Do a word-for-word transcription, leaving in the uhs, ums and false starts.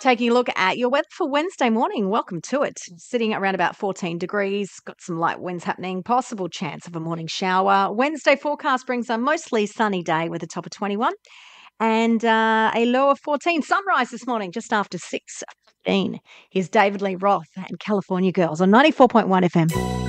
Taking a look at your weather for Wednesday morning. Welcome to it. Sitting around about fourteen degrees, got some light winds happening, possible chance of a morning shower. Wednesday forecast brings a mostly sunny day with a top of twenty-one and uh, a low of fourteen. Sunrise this morning just after six fifteen. Here's David Lee Roth and California Girls on ninety-four point one F M.